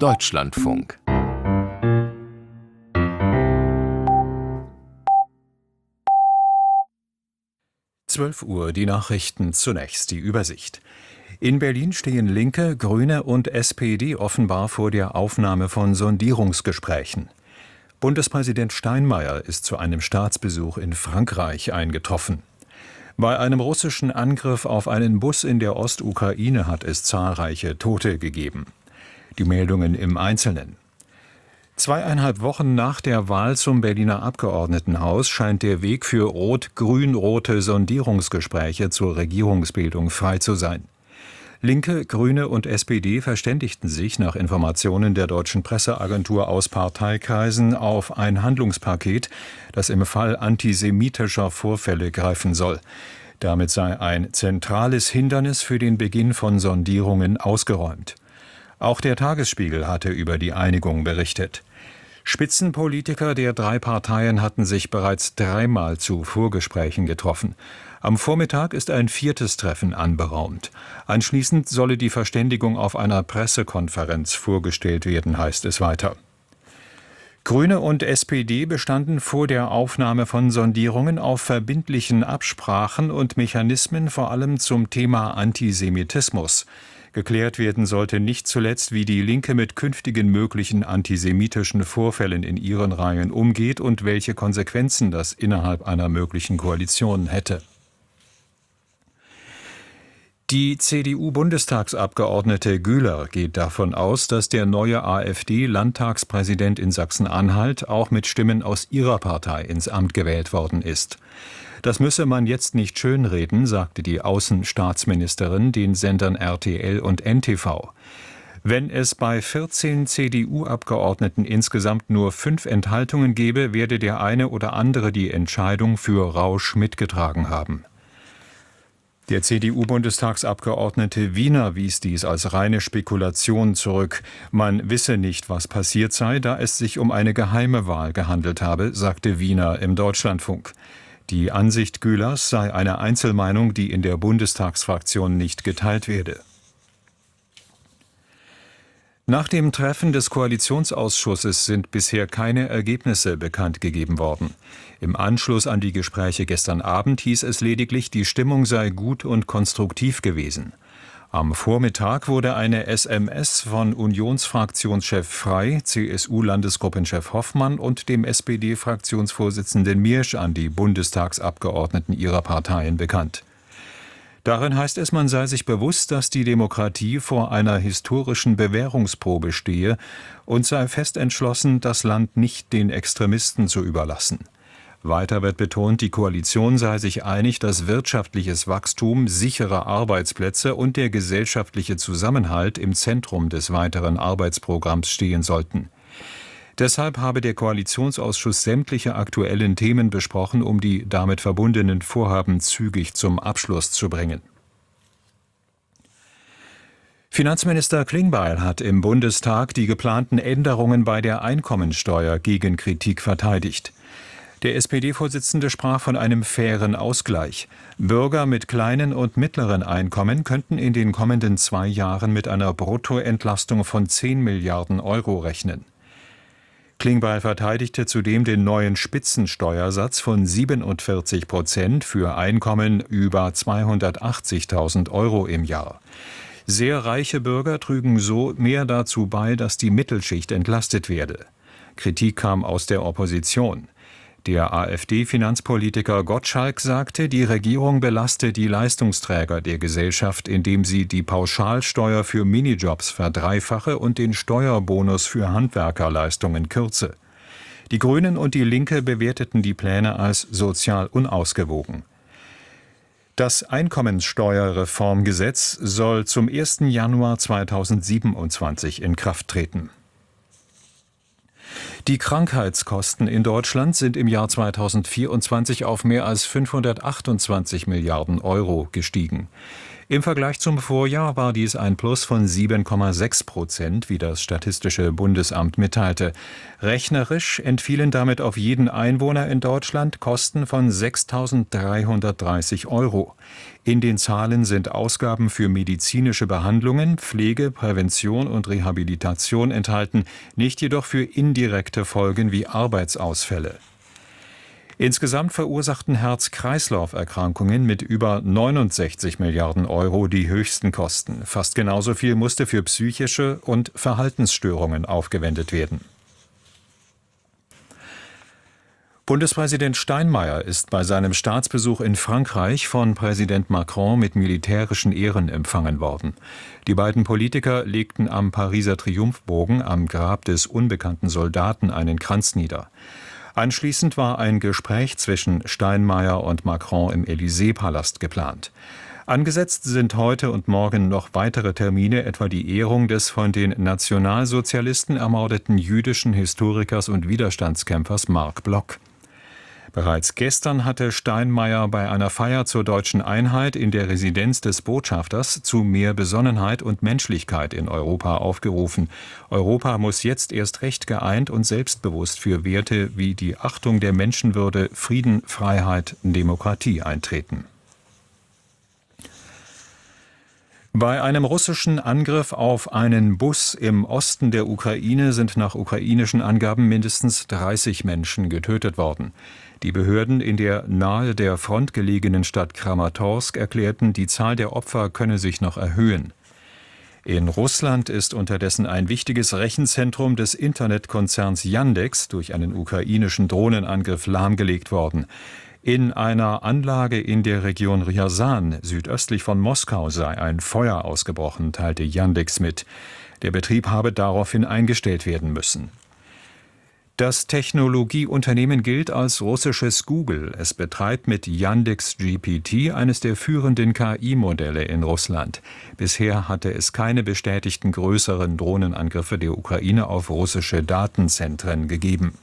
Deutschlandfunk. Uhr, die Nachrichten, zunächst die Übersicht. In Berlin stehen Linke, Grüne und SPD offenbar vor der Aufnahme von Sondierungsgesprächen. Bundespräsident Steinmeier ist zu einem Staatsbesuch in Frankreich eingetroffen. Bei einem russischen Angriff auf einen Bus in der Ostukraine hat es zahlreiche Tote gegeben. Die Meldungen im Einzelnen. 2,5 Wochen nach der Wahl zum Berliner Abgeordnetenhaus scheint der Weg für rot-grün-rote Sondierungsgespräche zur Regierungsbildung frei zu sein. Linke, Grüne und SPD verständigten sich nach Informationen der deutschen Presseagentur aus Parteikreisen auf ein Handlungspaket, das im Fall antisemitischer Vorfälle greifen soll. Damit sei ein zentrales Hindernis für den Beginn von Sondierungen ausgeräumt. Auch der Tagesspiegel hatte über die Einigung berichtet. Spitzenpolitiker der 3 Parteien hatten sich bereits 3-mal zu Vorgesprächen getroffen. Am Vormittag ist ein 4. Treffen anberaumt. Anschließend solle die Verständigung auf einer Pressekonferenz vorgestellt werden, heißt es weiter. Grüne und SPD bestanden vor der Aufnahme von Sondierungen auf verbindlichen Absprachen und Mechanismen, vor allem zum Thema Antisemitismus. Geklärt werden sollte nicht zuletzt, wie die Linke mit künftigen möglichen antisemitischen Vorfällen in ihren Reihen umgeht und welche Konsequenzen das innerhalb einer möglichen Koalition hätte. Die CDU-Bundestagsabgeordnete Güler geht davon aus, dass der neue AfD-Landtagspräsident in Sachsen-Anhalt auch mit Stimmen aus ihrer Partei ins Amt gewählt worden ist. Das müsse man jetzt nicht schönreden, sagte die Außenstaatsministerin den Sendern RTL und NTV. Wenn es bei 14 CDU-Abgeordneten insgesamt nur 5 Enthaltungen gäbe, werde der eine oder andere die Entscheidung für Rausch mitgetragen haben. Der CDU-Bundestagsabgeordnete Wiener wies dies als reine Spekulation zurück. Man wisse nicht, was passiert sei, da es sich um eine geheime Wahl gehandelt habe, sagte Wiener im Deutschlandfunk. Die Ansicht Gülers sei eine Einzelmeinung, die in der Bundestagsfraktion nicht geteilt werde. Nach dem Treffen des Koalitionsausschusses sind bisher keine Ergebnisse bekannt gegeben worden. Im Anschluss an die Gespräche gestern Abend hieß es lediglich, die Stimmung sei gut und konstruktiv gewesen. Am Vormittag wurde eine SMS von Unionsfraktionschef Frey, CSU-Landesgruppenchef Hoffmann und dem SPD-Fraktionsvorsitzenden Miersch an die Bundestagsabgeordneten ihrer Parteien bekannt. Darin heißt es, man sei sich bewusst, dass die Demokratie vor einer historischen Bewährungsprobe stehe und sei fest entschlossen, das Land nicht den Extremisten zu überlassen. Weiter wird betont, die Koalition sei sich einig, dass wirtschaftliches Wachstum, sichere Arbeitsplätze und der gesellschaftliche Zusammenhalt im Zentrum des weiteren Arbeitsprogramms stehen sollten. Deshalb habe der Koalitionsausschuss sämtliche aktuellen Themen besprochen, um die damit verbundenen Vorhaben zügig zum Abschluss zu bringen. Finanzminister Klingbeil hat im Bundestag die geplanten Änderungen bei der Einkommensteuer gegen Kritik verteidigt. Der SPD-Vorsitzende sprach von einem fairen Ausgleich. Bürger mit kleinen und mittleren Einkommen könnten in den kommenden 2 Jahren mit einer Bruttoentlastung von 10 Milliarden Euro rechnen. Klingbeil verteidigte zudem den neuen Spitzensteuersatz von 47% für Einkommen über 280.000 Euro im Jahr. Sehr reiche Bürger trügen so mehr dazu bei, dass die Mittelschicht entlastet werde. Kritik kam aus der Opposition. Der AfD-Finanzpolitiker Gottschalk sagte, die Regierung belaste die Leistungsträger der Gesellschaft, indem sie die Pauschalsteuer für Minijobs verdreifache und den Steuerbonus für Handwerkerleistungen kürze. Die Grünen und die Linke bewerteten die Pläne als sozial unausgewogen. Das Einkommenssteuerreformgesetz soll zum 1. Januar 2027 in Kraft treten. Die Krankheitskosten in Deutschland sind im Jahr 2024 auf mehr als 528 Milliarden Euro gestiegen. Im Vergleich zum Vorjahr war dies ein Plus von 7,6%, wie das Statistische Bundesamt mitteilte. Rechnerisch entfielen damit auf jeden Einwohner in Deutschland Kosten von 6.330 €. In den Zahlen sind Ausgaben für medizinische Behandlungen, Pflege, Prävention und Rehabilitation enthalten, nicht jedoch für indirekte Folgen wie Arbeitsausfälle. Insgesamt verursachten Herz-Kreislauf-Erkrankungen mit über 69 Milliarden € die höchsten Kosten. Fast genauso viel musste für psychische und Verhaltensstörungen aufgewendet werden. Bundespräsident Steinmeier ist bei seinem Staatsbesuch in Frankreich von Präsident Macron mit militärischen Ehren empfangen worden. Die beiden Politiker legten am Pariser Triumphbogen am Grab des unbekannten Soldaten einen Kranz nieder. Anschließend war ein Gespräch zwischen Steinmeier und Macron im Élysée-Palast geplant. Angesetzt sind heute und morgen noch weitere Termine, etwa die Ehrung des von den Nationalsozialisten ermordeten jüdischen Historikers und Widerstandskämpfers Marc Bloch. Bereits gestern hatte Steinmeier bei einer Feier zur deutschen Einheit in der Residenz des Botschafters zu mehr Besonnenheit und Menschlichkeit in Europa aufgerufen. Europa muss jetzt erst recht geeint und selbstbewusst für Werte wie die Achtung der Menschenwürde, Frieden, Freiheit, Demokratie eintreten. Bei einem russischen Angriff auf einen Bus im Osten der Ukraine sind nach ukrainischen Angaben mindestens 30 Menschen getötet worden. Die Behörden in der nahe der Front gelegenen Stadt Kramatorsk erklärten, die Zahl der Opfer könne sich noch erhöhen. In Russland ist unterdessen ein wichtiges Rechenzentrum des Internetkonzerns Yandex durch einen ukrainischen Drohnenangriff lahmgelegt worden. In einer Anlage in der Region Rjasan, südöstlich von Moskau, sei ein Feuer ausgebrochen, teilte Yandex mit. Der Betrieb habe daraufhin eingestellt werden müssen. Das Technologieunternehmen gilt als russisches Google. Es betreibt mit Yandex GPT eines der führenden KI-Modelle in Russland. Bisher hatte es keine bestätigten größeren Drohnenangriffe der Ukraine auf russische Datenzentren gegeben.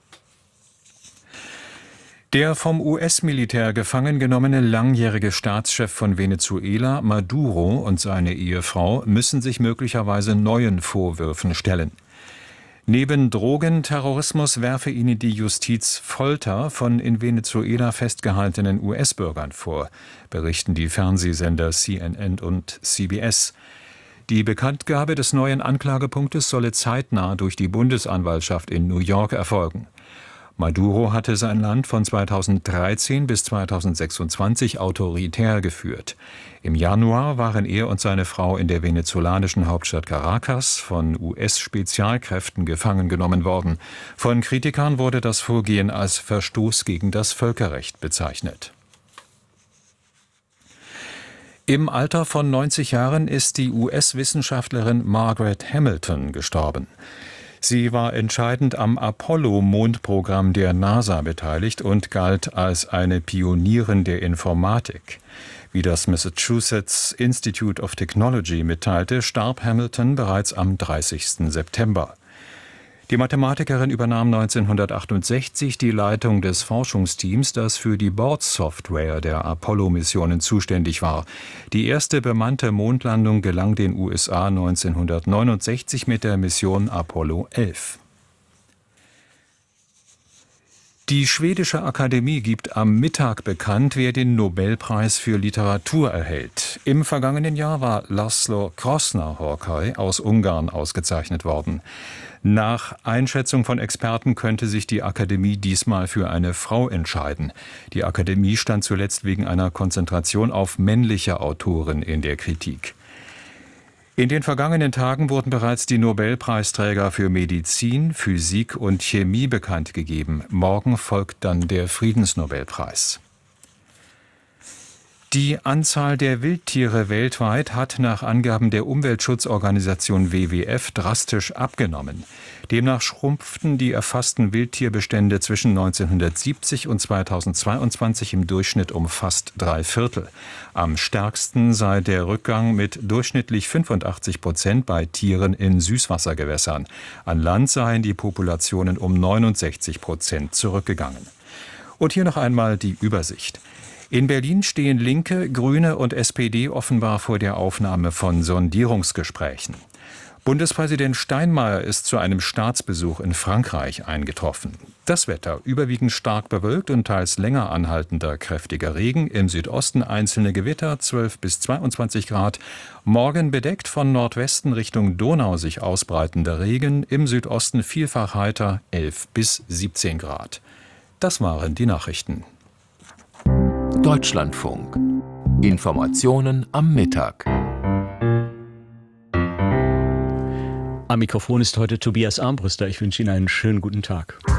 Der vom US-Militär gefangen genommene langjährige Staatschef von Venezuela, Maduro, und seine Ehefrau müssen sich möglicherweise neuen Vorwürfen stellen. Neben Drogenterrorismus werfe ihnen die Justiz Folter von in Venezuela festgehaltenen US-Bürgern vor, berichten die Fernsehsender CNN und CBS. Die Bekanntgabe des neuen Anklagepunktes solle zeitnah durch die Bundesanwaltschaft in New York erfolgen. Maduro hatte sein Land von 2013 bis 2026 autoritär geführt. Im Januar waren er und seine Frau in der venezolanischen Hauptstadt Caracas von US-Spezialkräften gefangen genommen worden. Von Kritikern wurde das Vorgehen als Verstoß gegen das Völkerrecht bezeichnet. Im Alter von 90 Jahren ist die US-Wissenschaftlerin Margaret Hamilton gestorben. Sie war entscheidend am Apollo-Mondprogramm der NASA beteiligt und galt als eine Pionierin der Informatik. Wie das Massachusetts Institute of Technology mitteilte, starb Hamilton bereits am 30. September. Die Mathematikerin übernahm 1968 die Leitung des Forschungsteams, das für die Bordsoftware der Apollo-Missionen zuständig war. Die erste bemannte Mondlandung gelang den USA 1969 mit der Mission Apollo 11. Die schwedische Akademie gibt am Mittag bekannt, wer den Nobelpreis für Literatur erhält. Im vergangenen Jahr war László Krosznahorkai aus Ungarn ausgezeichnet worden. Nach Einschätzung von Experten könnte sich die Akademie diesmal für eine Frau entscheiden. Die Akademie stand zuletzt wegen einer Konzentration auf männliche Autoren in der Kritik. In den vergangenen Tagen wurden bereits die Nobelpreisträger für Medizin, Physik und Chemie bekannt gegeben. Morgen folgt dann der Friedensnobelpreis. Die Anzahl der Wildtiere weltweit hat nach Angaben der Umweltschutzorganisation WWF drastisch abgenommen. Demnach schrumpften die erfassten Wildtierbestände zwischen 1970 und 2022 im Durchschnitt um fast 3/4. Am stärksten sei der Rückgang mit durchschnittlich 85% bei Tieren in Süßwassergewässern. An Land seien die Populationen um 69% zurückgegangen. Und hier noch einmal die Übersicht. In Berlin stehen Linke, Grüne und SPD offenbar vor der Aufnahme von Sondierungsgesprächen. Bundespräsident Steinmeier ist zu einem Staatsbesuch in Frankreich eingetroffen. Das Wetter überwiegend stark bewölkt und teils länger anhaltender kräftiger Regen, im Südosten einzelne Gewitter 12 bis 22 Grad, morgen bedeckt von Nordwesten Richtung Donau sich ausbreitender Regen, im Südosten vielfach heiter 11 bis 17 Grad. Das waren die Nachrichten. Deutschlandfunk. Informationen am Mittag. Am Mikrofon ist heute Tobias Armbruster. Ich wünsche Ihnen einen schönen guten Tag.